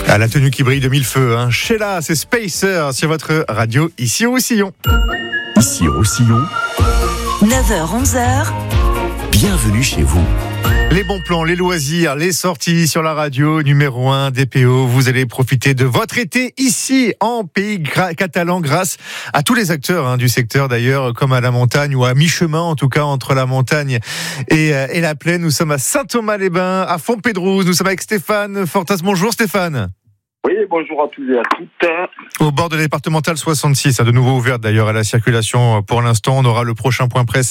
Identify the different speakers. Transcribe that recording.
Speaker 1: À la tenue qui brille de mille feux, Sheila, c'est Spacer sur votre radio, ici au Roussillon.
Speaker 2: Ici au Roussillon,
Speaker 3: 9h-11h,
Speaker 2: bienvenue chez vous.
Speaker 1: Les bons plans, les loisirs, les sorties sur la radio, numéro 1, DPO. Vous allez profiter de votre été ici, en pays catalan, grâce à tous les acteurs du secteur d'ailleurs, comme à la montagne, ou à mi-chemin en tout cas, entre la montagne et la plaine. Nous sommes à Saint-Thomas-les-Bains, à Fontpédrouse. Nous sommes avec Stéphane Fortas. Bonjour Stéphane.
Speaker 4: Oui, bonjour à tous et à toutes.
Speaker 1: Au bord de la départementale 66, de nouveau ouverte d'ailleurs à la circulation pour l'instant. On aura le prochain point presse